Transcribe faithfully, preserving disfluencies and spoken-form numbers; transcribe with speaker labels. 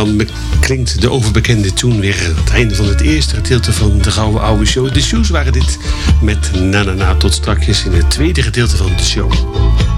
Speaker 1: dan klinkt de overbekende tune weer het einde van het eerste gedeelte van de Gouden Oude Show. De Shoes waren dit met Na Na Na. Tot strakjes in het tweede gedeelte van de show.